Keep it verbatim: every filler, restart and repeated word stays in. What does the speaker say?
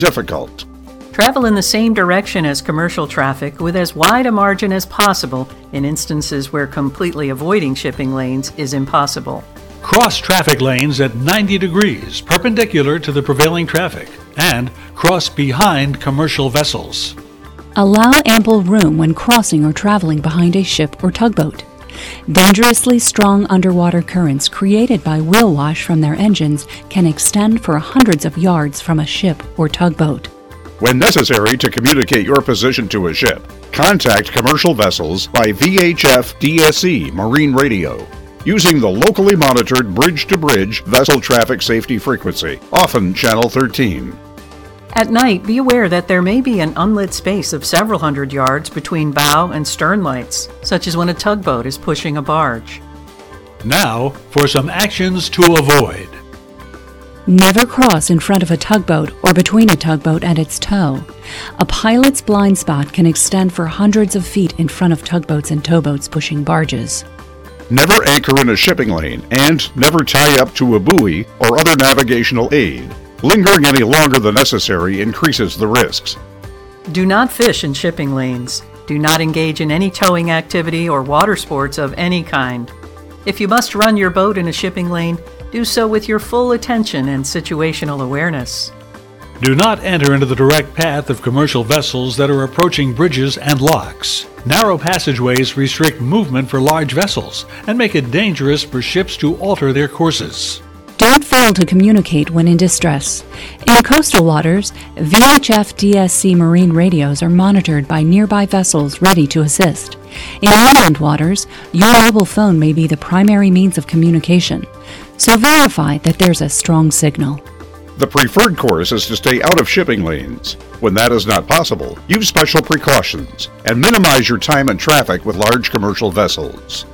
difficult. Travel in the same direction as commercial traffic with as wide a margin as possible in instances where completely avoiding shipping lanes is impossible. Cross traffic lanes at ninety degrees perpendicular to the prevailing traffic and cross behind commercial vessels. Allow ample room when crossing or traveling behind a ship or tugboat. Dangerously strong underwater currents created by wheel wash from their engines can extend for hundreds of yards from a ship or tugboat. When necessary to communicate your position to a ship, contact commercial vessels by V H F D S E Marine Radio, using the locally monitored bridge-to-bridge vessel traffic safety frequency, often channel thirteen. At night, be aware that there may be an unlit space of several hundred yards between bow and stern lights, such as when a tugboat is pushing a barge. Now for some actions to avoid. Never cross in front of a tugboat or between a tugboat and its tow. A pilot's blind spot can extend for hundreds of feet in front of tugboats and towboats pushing barges. Never anchor in a shipping lane and never tie up to a buoy or other navigational aid. Lingering any longer than necessary increases the risks. Do not fish in shipping lanes. Do not engage in any towing activity or water sports of any kind. If you must run your boat in a shipping lane, do so with your full attention and situational awareness. Do not enter into the direct path of commercial vessels that are approaching bridges and locks. Narrow passageways restrict movement for large vessels and make it dangerous for ships to alter their courses. Don't fail to communicate when in distress. In coastal waters, V H F D S C marine radios are monitored by nearby vessels ready to assist. In inland waters, your mobile phone may be the primary means of communication, so verify that there's a strong signal. The preferred course is to stay out of shipping lanes. When that is not possible, use special precautions and minimize your time and traffic with large commercial vessels.